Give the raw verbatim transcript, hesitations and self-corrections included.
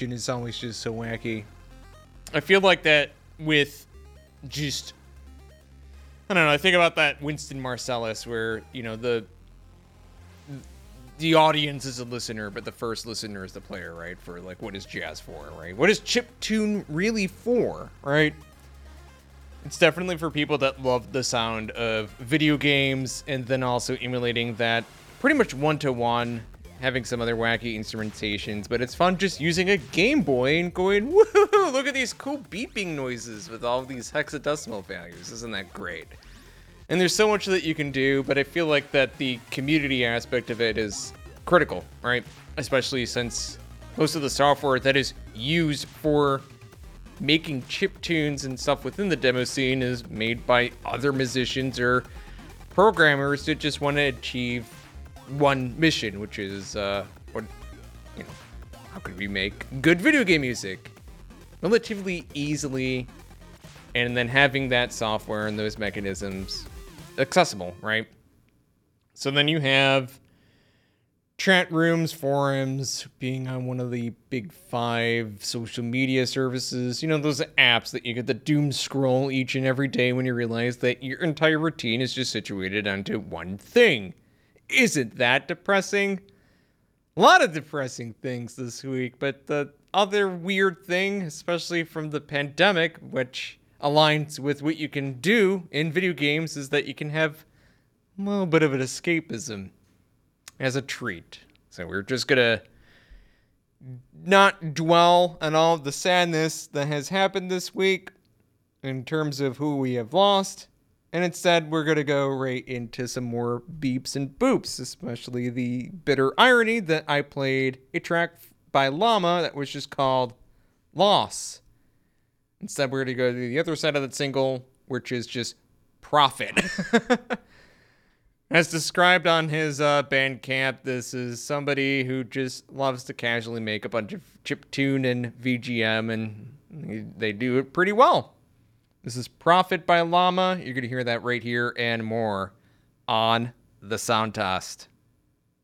instrumentation is always just so wacky. I feel like that with just, I don't know, I think about that Winston Marsalis where, you know, the the audience is a listener, but the first listener is the player, right? For like, what is jazz for, right? What is chiptune really for, right? It's definitely for people that love the sound of video games and then also emulating that pretty much one-to-one, having some other wacky instrumentations, but it's fun just using a Game Boy and going, woohoo, look at these cool beeping noises with all these hexadecimal values. Isn't that great? And there's so much that you can do, but I feel like that the community aspect of it is critical, right? Especially since most of the software that is used for making chip tunes and stuff within the demo scene is made by other musicians or programmers that just want to achieve one mission, which is, uh, what, you know, how could we make good video game music relatively easily, and then having that software and those mechanisms accessible, right? So then you have chat rooms, forums, being on one of the big five social media services, you know, those apps that you get the doom scroll each and every day when you realize that your entire routine is just situated onto one thing. Isn't that depressing? A lot of depressing things this week, but the other weird thing, especially from the pandemic, which aligns with what you can do in video games, is that you can have a little bit of an escapism as a treat. So we're just gonna not dwell on all of the sadness that has happened this week in terms of who we have lost, and instead we're gonna go right into some more beeps and boops, especially the bitter irony that I played a track by Llama that was just called Loss. Instead, we're going to go to the other side of that single, which is just Profit. As described on his uh, Bandcamp, this is somebody who just loves to casually make a bunch of chiptune and V G M, and they do it pretty well. This is Profit by Llama. You're going to hear that right here and more on The Sound Test.